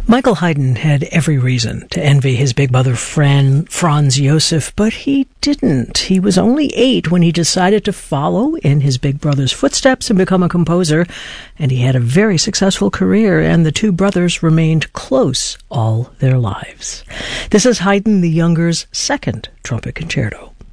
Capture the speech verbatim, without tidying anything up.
Michael Haydn had every reason to envy his big brother Fran, Franz Josef, but he didn't. He was only eight when he decided to follow in his big brother's footsteps and become a composer, and he had a very successful career, and the two brothers remained close all their lives. This is Haydn the Younger's second trumpet concerto.